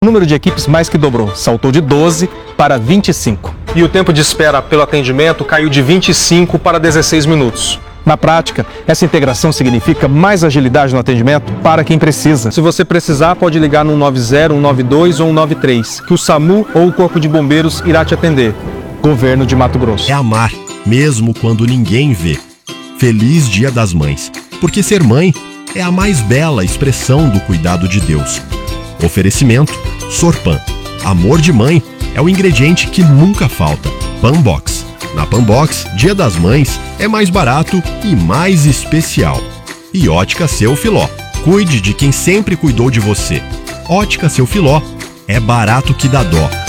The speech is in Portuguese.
número de equipes mais que dobrou, saltou de 12 para 25. E o tempo de espera pelo atendimento caiu de 25 para 16 minutos. Na prática, essa integração significa mais agilidade no atendimento para quem precisa. Se você precisar, pode ligar no 190, 192 ou 193, que o SAMU ou o Corpo de Bombeiros irá te atender. Governo de Mato Grosso. É amar, mesmo quando ninguém vê. Feliz Dia das Mães, porque ser mãe é a mais bela expressão do cuidado de Deus. Oferecimento Sorpan. Amor de mãe é o ingrediente que nunca falta. Panbox. Na Panbox, Dia das Mães é mais barato e mais especial. E Ótica Seu Filó. Cuide de quem sempre cuidou de você. Ótica Seu Filó. É barato que dá dó.